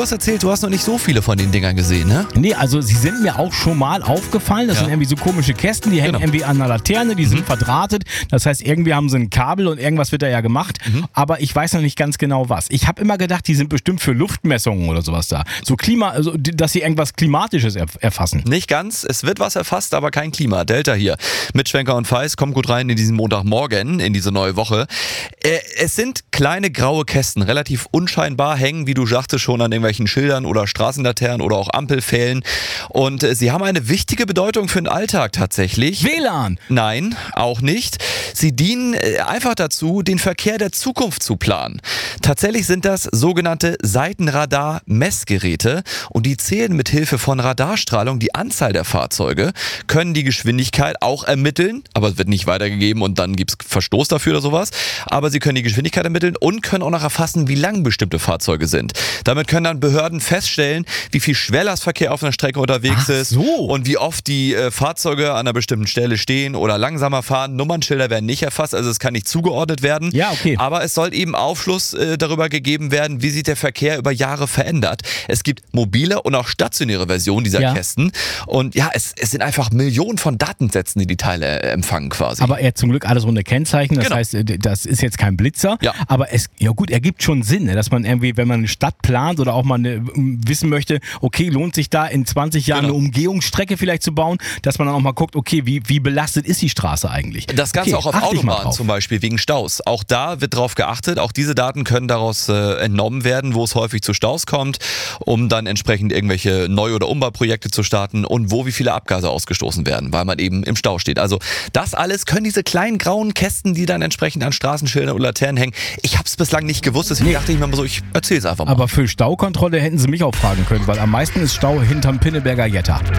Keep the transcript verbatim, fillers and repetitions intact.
Du hast erzählt, du hast noch nicht so viele von den Dingern gesehen, ne? Nee, also sie sind mir auch schon mal aufgefallen. Das Ja. sind irgendwie so komische Kästen, die hängen Genau. irgendwie an einer Laterne, die sind verdrahtet. Das heißt, irgendwie haben sie ein Kabel und irgendwas wird da ja gemacht. Aber ich weiß noch nicht ganz genau was. Ich habe immer gedacht, die sind bestimmt für Luftmessungen oder sowas da. So Klima, also dass sie irgendwas Klimatisches erf- erfassen. Nicht ganz, es wird was erfasst, aber kein Klima. Delta hier mit Schwenker und Feis, kommt gut rein in diesen Montagmorgen, in diese neue Woche. Äh, es sind kleine graue Kästen, relativ unscheinbar, hängen, wie du sagtest, schon an irgendwelchen Schildern oder Straßenlaternen oder auch Ampelpfählen. Und äh, sie haben eine wichtige Bedeutung für den Alltag tatsächlich. W L A N! Nein, auch nicht. Sie dienen äh, einfach dazu, den Verkehr der Zukunft zu planen. Tatsächlich sind das sogenannte Seitenradar-Messgeräte und die zählen mit Hilfe von Radarstrahlung die Anzahl der Fahrzeuge, können die Geschwindigkeit auch ermitteln, aber es wird nicht weitergegeben und dann gibt es Verstoß dafür oder sowas. Aber sie können die Geschwindigkeit ermitteln und können auch noch erfassen, wie lang bestimmte Fahrzeuge sind. Damit können dann Behörden feststellen, wie viel Schwerlastverkehr auf einer Strecke unterwegs Ach ist so. und wie oft die äh, Fahrzeuge an einer bestimmten Stelle stehen oder langsamer fahren. Nummernschilder werden nicht erfasst, also es kann nicht zugeordnet werden. Ja, okay. Aber es soll eben Aufschluss äh, darüber gegeben werden, wie sich der Verkehr über Jahre verändert. Es gibt mobile und auch stationäre Versionen dieser Ja. Kästen. Und ja, es, es sind einfach Millionen von Datensätzen, die die Teile äh, empfangen quasi. Aber er zum Glück alles ohne Kennzeichen. Das Genau. heißt, äh, das ist jetzt kein Blitzer. Ja. Aber es, ja gut, ergibt schon Sinn, ne, dass man irgendwie, wenn man eine Stadt plant oder auch mal eine, m, wissen möchte, okay, lohnt sich da in zwanzig Jahren Genau. eine Umgehungsstrecke vielleicht zu bauen, dass man dann auch mal guckt, okay, wie, wie belastet ist die Straße eigentlich? Das Ganze okay, auch auf achte ich mal Autobahnen drauf. zum Beispiel, wegen Staus. Auch da wird drauf geachtet. Auch diese Daten können daraus äh, entnommen werden, wo es häufig zu Staus kommt, um dann entsprechend irgendwelche Neu- oder Umbauprojekte zu starten und wo wie viele Abgase ausgestoßen werden, weil man eben im Stau steht. Also das alles können diese kleinen grauen Kästen, die dann entsprechend an Straßenschildern oder Laternen hängen. Ich habe es bislang nicht gewusst, deswegen dachte ich mir mal so, ich erzähle es einfach mal. Aber für Staukontrolle hätten sie mich auch fragen können, weil am meisten ist Stau hinterm Pinneberger Jetta.